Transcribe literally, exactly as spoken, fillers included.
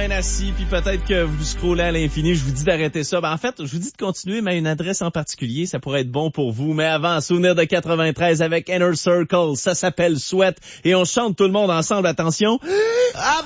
bien assis, puis peut-être que vous scrollez à l'infini. Je vous dis d'arrêter ça. Ben, en fait, je vous dis de continuer, mais une adresse en particulier, ça pourrait être bon pour vous. Mais avant, souvenir de quatre-vingt-treize avec Inner Circle. Ça s'appelle Sweat. Et on chante tout le monde ensemble. Attention.